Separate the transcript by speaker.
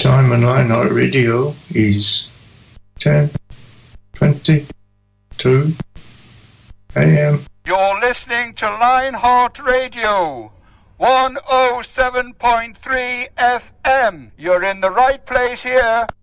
Speaker 1: time on Lionheart Radio is 10:22 a.m.
Speaker 2: You're listening to Lionheart Radio, 107.3 FM. You're in the right place here.